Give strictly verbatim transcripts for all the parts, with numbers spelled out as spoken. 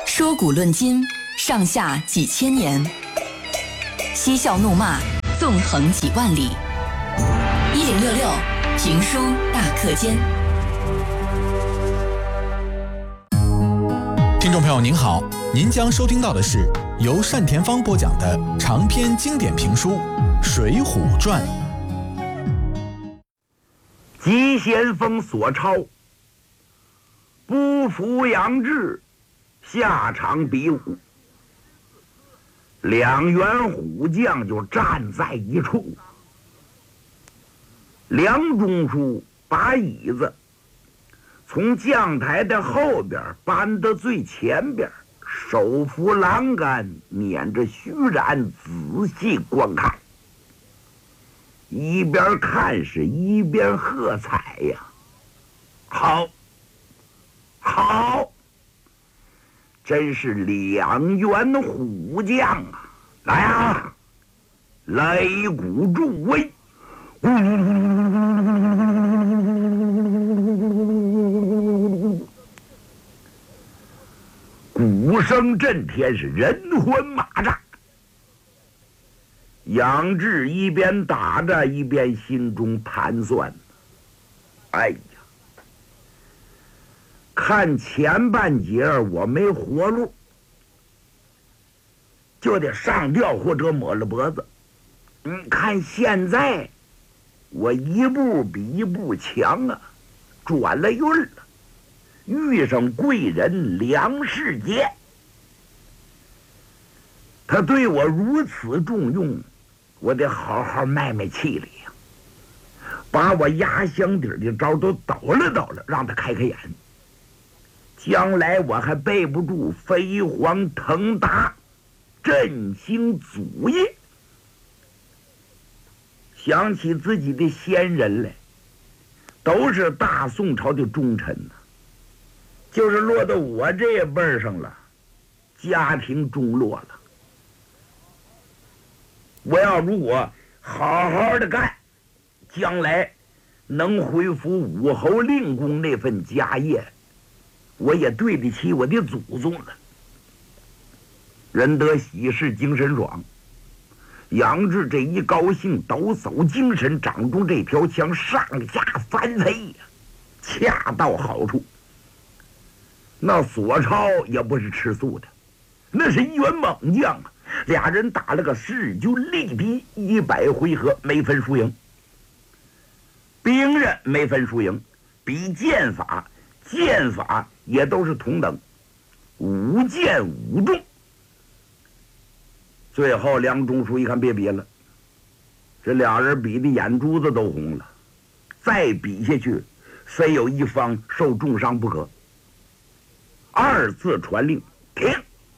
说古论今，上下几千年；嬉笑怒骂，纵横几万里。一零六六评书大课间。 听众朋友您好，您将收听到的是由单田芳播讲的长篇经典评书《水浒传》。 急先锋索超不服杨志，下场比武，两员虎将就站在一处。梁中书把椅子从将台的后边搬到最前边，手扶栏杆，捻着须髯，仔细观看，一边看是一边喝彩呀！好，好，真是两员虎将啊！来啊，擂鼓助威！鼓声震天，是人昏马炸。杨志一边打着，一边心中盘算：哎呀，看前半截我没活路，就得上吊或者抹了脖子。你看现在我一步比一步强啊，转了运了，遇上贵人梁世杰，他对我如此重用，我得好好卖卖气力呀，把我压箱底的招都抖了抖了，让他开开眼。将来我还背不住飞黄腾达，振兴祖业。想起自己的先人来，都是大宋朝的忠臣呐，就是落到我这辈儿上了，家庭中落了。我要如果好好的干，将来能恢复武侯令公那份家业，我也对得起我的祖宗了。人得喜事精神爽，杨志这一高兴，抖擞精神，掌中这条枪上下翻飞呀，恰到好处。那索超也不是吃素的，那是一员猛将啊！俩人打了个势均力敌，一百回合没分输赢。兵刃没分输赢，比剑法，剑法也都是同等，舞剑舞动。最后梁中书一看别比了，这俩人比的眼珠子都红了，再比下去非有一方受重伤不可。二次传令，停！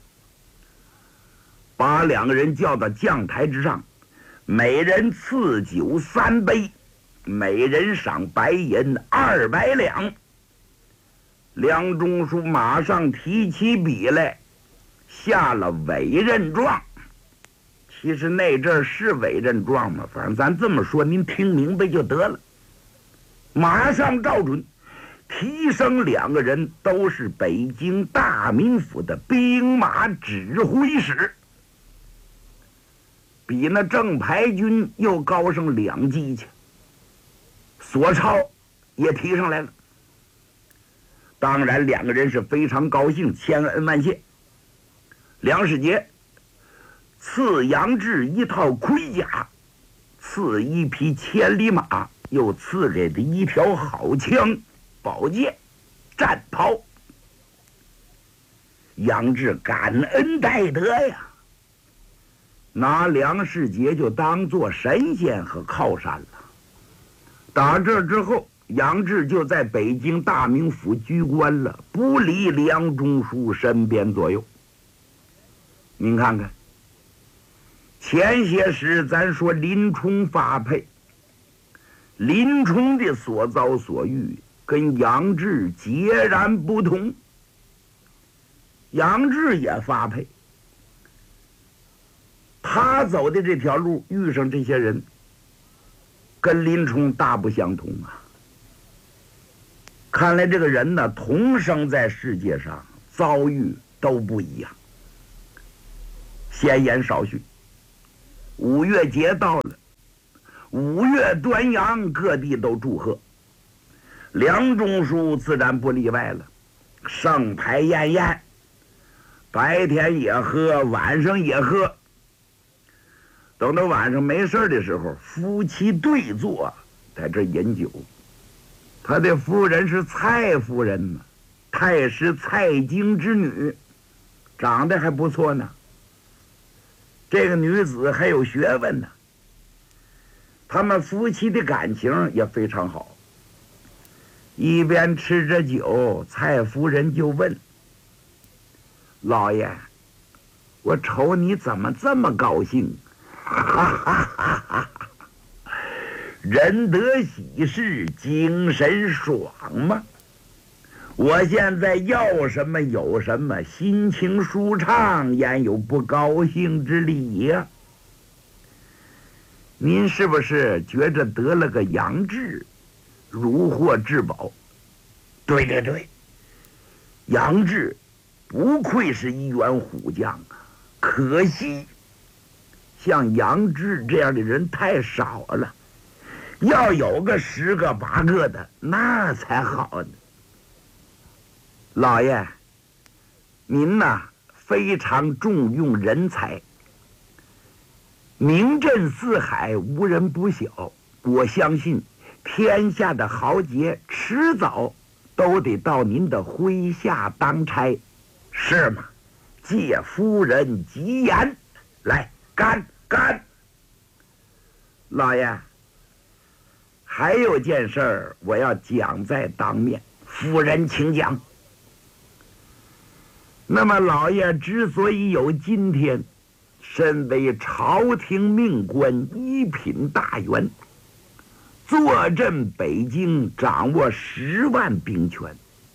把两个人叫到将台之上，每人赐酒三杯，每人赏白银二百两。梁中书马上提起笔来，下了委任状。其实那阵儿是委任状嘛，反正咱这么说，您听明白就得了。马上照准，提升两个人都是北京大名府的兵马指挥使，比那正牌军又高上两级去。索超也提上来了，当然两个人是非常高兴，千恩万谢。梁世杰赐杨志一套盔甲，赐一匹千里马，又赐给他一条好枪、宝剑、战袍。杨志感恩戴德呀，拿梁世杰就当作神仙和靠山了。打这之后，杨志就在北京大名府居官了，不离梁中书身边左右。您看看，前些时咱说林冲发配，林冲的所遭所遇跟杨志截然不同。杨志也发配，他走的这条路遇上这些人，跟林冲大不相同啊。看来这个人呢，同生在世界上，遭遇都不一样。闲言少叙，五月节到了，五月端阳，各地都祝贺，梁中书自然不例外了，盛牌宴宴，白天也喝，晚上也喝。等到晚上没事的时候，夫妻对坐在这饮酒。他的夫人是蔡夫人呢，太师蔡京之女，长得还不错呢。这个女子还有学问呢，他们夫妻的感情也非常好。一边吃着酒，蔡夫人就问：“老爷，我瞅你怎么这么高兴？”哈哈哈哈！人得喜事，精神爽吗？我现在要什么有什么，心情舒畅，焉有不高兴之理呀？您是不是觉着得了个阳质，如获至宝？对对对，杨志不愧是一员虎将啊！可惜像杨志这样的人太少了，要有个十个八个的那才好呢。老爷，您呐非常重用人才，名震四海，无人不晓。我相信天下的豪杰迟早都得到您的麾下当差，是吗？借夫人吉言，来干干！老爷，还有件事儿我要讲在当面，夫人请讲。那么老爷之所以有今天，身为朝廷命官，一品大员，坐镇北京，掌握十万兵权，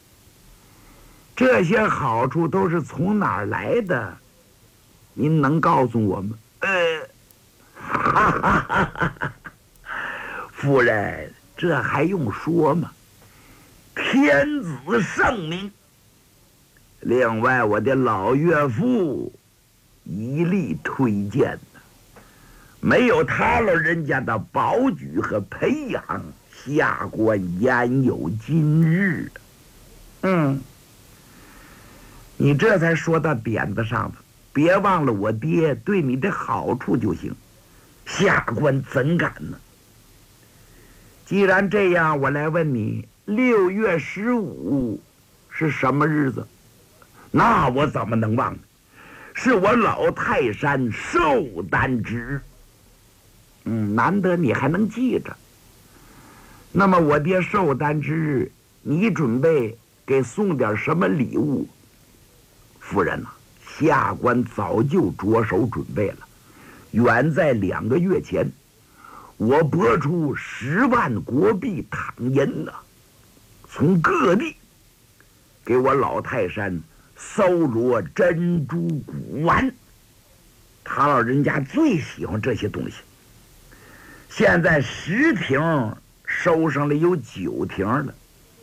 这些好处都是从哪儿来的？您能告诉我吗？呃，哈哈哈哈！夫人，这还用说吗？天子圣明。另外，我的老岳父一力推荐呢，没有他老人家的保举和培养，下官焉有今日？嗯，你这才说到点子上了。别忘了我爹对你的好处就行，下官怎敢呢？既然这样，我来问你，六月十五是什么日子？那我怎么能忘呢？是我老泰山寿诞之日。嗯，难得你还能记着。那么我爹寿诞之日，你准备给送点什么礼物？夫人呐、啊，下官早就着手准备了。远在两个月前，我拨出十万国币躺银呐、啊，从各地给我老泰山搜罗珍珠古玩，他老人家最喜欢这些东西。现在十亭收上了有九亭了，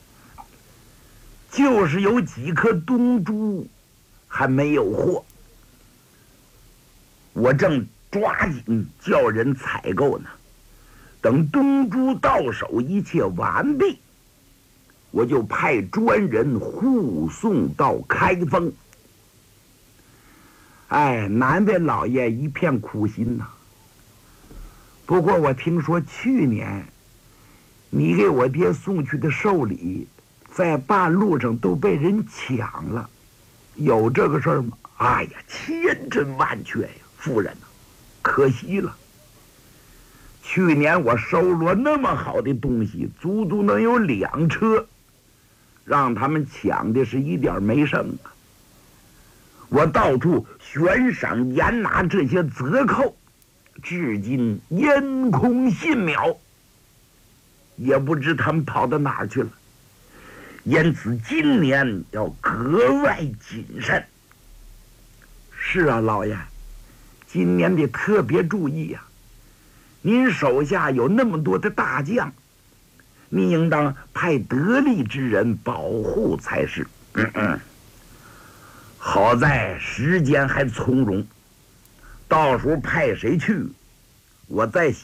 就是有几颗东珠还没有货，我正抓紧叫人采购呢。等东珠到手，一切完毕，我就派专人护送到开封。哎，难为老爷一片苦心呐、啊。不过我听说去年你给我爹送去的寿礼，在半路上都被人抢了，有这个事儿吗？哎呀，千真万确呀，夫人呐、啊，可惜了。去年我收罗那么好的东西，足足能有两车，让他们抢的是一点没剩啊！我到处悬赏严拿这些折扣，至今烟空信渺，也不知他们跑到哪儿去了。因此今年要格外谨慎。是啊，老爷，今年得特别注意呀、啊。您手下有那么多的大将，你应当派得力之人保护才是。嗯嗯， 好在时间还从容，到时候派谁去，我再